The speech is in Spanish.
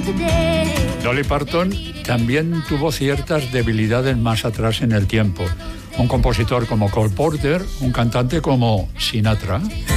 Dolly Parton también tuvo ciertas debilidades más atrás en el tiempo. Un compositor como Cole Porter, un cantante como Sinatra.